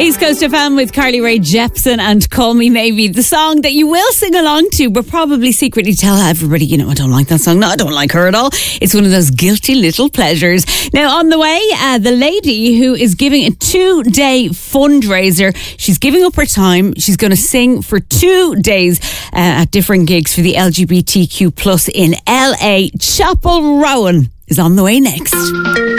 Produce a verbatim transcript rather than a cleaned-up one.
East Coast F M with Carly Rae Jepsen and Call Me Maybe, the song that you will sing along to but probably secretly tell everybody, you know, I don't like that song. No, I don't like her at all. It's one of those guilty little pleasures. Now, on the way, uh, the lady who is giving a two-day fundraiser, she's giving up her time. She's going to sing for two days uh, at different gigs for the L G B T Q plus in L A. Chapel Rowan is on the way next.